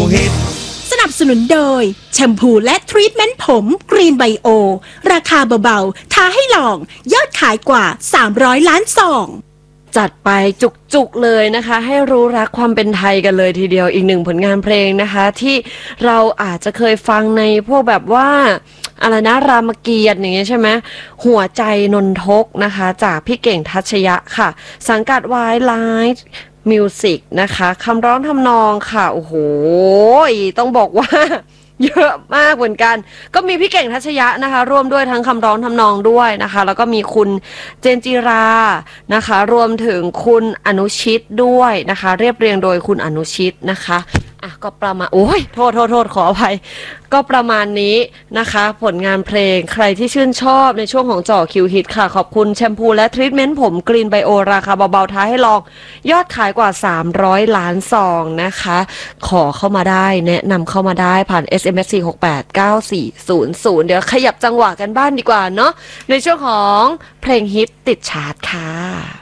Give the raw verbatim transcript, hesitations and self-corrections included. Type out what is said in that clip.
ฮิตสนับสนุนโดยแชมพูและทรีทเมนต์ผมกรีนไบโอราคาเบาๆท้าให้ลองยอดขายกว่าสามร้อยล้านซองจัดไปจุกๆเลยนะคะให้รู้รักความเป็นไทยกันเลยทีเดียวอีกหนึ่งผลงานเพลงนะคะที่เราอาจจะเคยฟังในพวกแบบว่าอะไรนะรามเกียรติ์อย่างเงี้ยใช่ไหมหัวใจนนทกนะคะจากพี่เก่งทัชยะค่ะสังกัดวายไลฟ์มิวสิกนะคะคำร้องทำนองค่ะโอ้โหต้องบอกว่าเยอะมากเหมือนกันก็มีพี่เก่งทัชยะนะคะร่วมด้วยทั้งคำร้องทำนองด้วยนะคะแล้วก็มีคุณเจนจิรานะคะรวมถึงคุณอนุชิตด้วยนะคะเรียบเรียงโดยคุณอนุชิตนะคะอ่ะก็ประมาณโอ้ยโทษโทษโทษขออภัยก็ประมาณนี้นะคะผลงานเพลงใครที่ชื่นชอบในช่วงของจ่อคิวฮิตค่ะขอบคุณแชมพูและทรีทเมนต์ผมกรีนไบโอราคาเบาๆท้าให้ลองยอดขายกว่าสามร้อยล้านซองนะคะขอเข้ามาได้แนะนำเข้ามาได้ผ่าน เอส เอ็ม เอส สี่ หก แปด เก้า สี่ ศูนย์ ศูนย์เดี๋ยวขยับจังหวะกันบ้านดีกว่าเนาะในช่วงของเพลงฮิตติดชาร์ตค่ะ